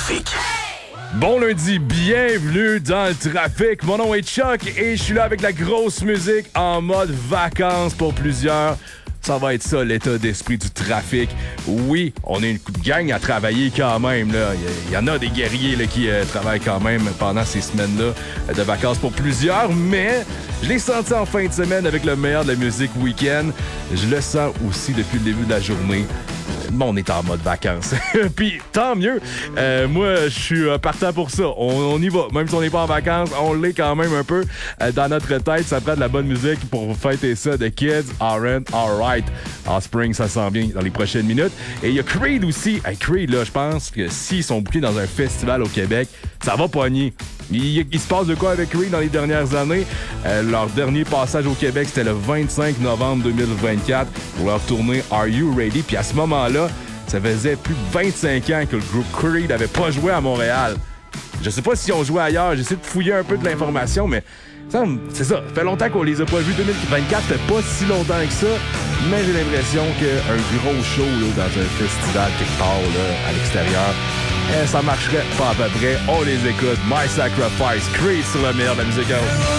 trafic. Bon lundi, bienvenue dans le trafic. Mon nom est Chuck et je suis là avec la grosse musique en mode vacances pour plusieurs. Ça va être ça, l'état d'esprit du trafic. Oui, on est une gang à travailler quand même. Il y en a des guerriers là, qui travaillent quand même pendant ces semaines-là de vacances pour plusieurs, mais je l'ai senti en fin de semaine avec le meilleur de la musique week-end. Je le sens aussi depuis le début de la journée. Bon, on est en mode vacances. Puis, tant mieux. Moi, je suis partant pour ça. On y va. Même si on n'est pas en vacances, on l'est quand même un peu dans notre tête. Ça prend de la bonne musique pour fêter ça. The Kids Aren't Alright. Offspring, ça s'en vient dans les prochaines minutes. Et il y a Creed aussi. Hey, Creed, là, je pense que s'ils sont bookés dans un festival au Québec, ça va pogner. Il se passe de quoi avec Creed dans les dernières années? Leur dernier passage au Québec, c'était le 25 novembre 2024 pour leur tournée Are You Ready? Puis à ce moment-là, ça faisait plus de 25 ans que le groupe Creed n'avait pas joué à Montréal. Je sais pas s'ils ont joué ailleurs, j'essaie de fouiller un peu de l'information, mais c'est ça. Ça fait longtemps qu'on les a pas vus. 2024, ça fait pas si longtemps que ça, mais j'ai l'impression qu'un gros show là, dans un festival quelque part là, à l'extérieur, ça marcherait pas à peu près. On les écoute. My Sacrifice, Creed sur le meilleur de la musique house.